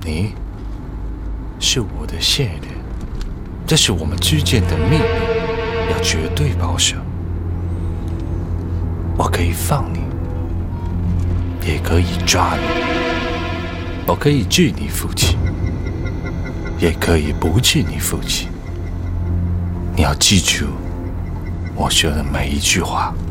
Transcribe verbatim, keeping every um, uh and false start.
你是我的线人，这是我们之间的秘密，要绝对保守。我可以放你，也可以抓你，我可以置你父亲，也可以不置你父亲。你要记住我说的每一句话。